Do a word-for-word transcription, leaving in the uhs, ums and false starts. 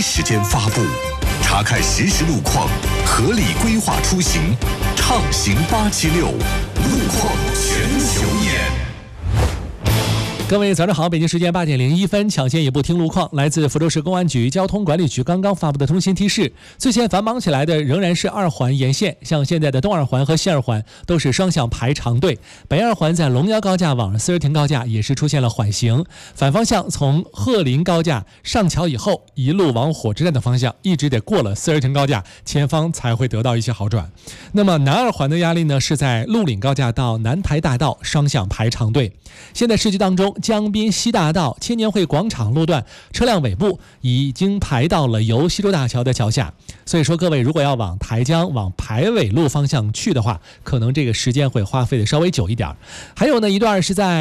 时间发布，查看实时路况，合理规划出行，畅行八七六，路况全球眼。 各位早上好，北京时间八点零一分，抢先一步听路况。来自福州市公安局交通管理局刚刚发布的通信提示，最先繁忙起来的仍然是二环沿线，像现在的东二环和西二环都是双向排长队，北二环在龙腰高架往四十亭高架也是出现了缓行，反方向从鹤林高架上桥以后，一路往火车站的方向，一直得过了四十亭高架，前方才会得到一些好转。那么南二环的压力呢，是在鹿岭高架到南台大道双向排长队。现在市区当中，江滨西大道千年汇广场路段车辆尾部已经排到了游西洲大桥的桥下，所以说各位如果要往台江往排尾路方向去的话，可能这个时间会花费的稍微久一点。还有呢一段是在